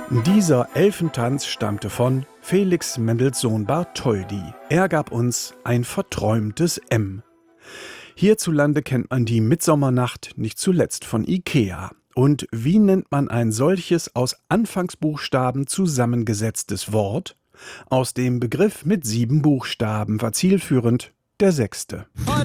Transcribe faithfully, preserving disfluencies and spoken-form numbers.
Dieser Elfentanz stammte von Felix Mendelssohn Bartholdy. Er gab uns ein verträumtes M. Hierzulande kennt man die Mitsommernacht nicht zuletzt von Ikea. Und wie nennt man ein solches aus Anfangsbuchstaben zusammengesetztes Wort? Aus dem Begriff mit sieben Buchstaben war zielführend der sechste.